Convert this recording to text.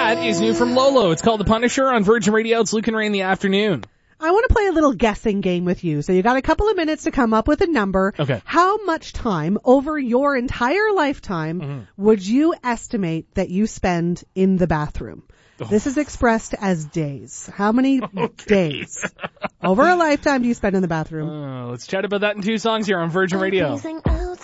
That is new from Lolo. It's called The Punisher on Virgin Radio. It's Luke and Ray in the afternoon. I want to play a little guessing game with you. So you got a couple of minutes to come up with a number. Okay. How much time over your entire lifetime would you estimate that you spend in the bathroom? This is expressed as days. How many days over a lifetime do you spend in the bathroom? Let's chat about that in 2 songs here on Virgin Radio.